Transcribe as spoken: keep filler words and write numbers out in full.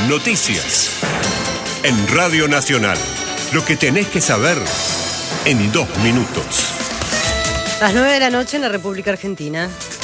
Noticias. En Radio Nacional. Lo que tenés que saber en dos minutos. Las nueve de la noche en la República Argentina.